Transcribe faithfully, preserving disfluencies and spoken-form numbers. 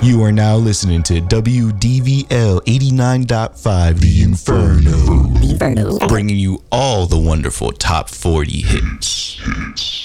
You are now listening to W D V L eighty-nine point five, The Inferno. The Inferno. Bringing you all the wonderful top forty hits.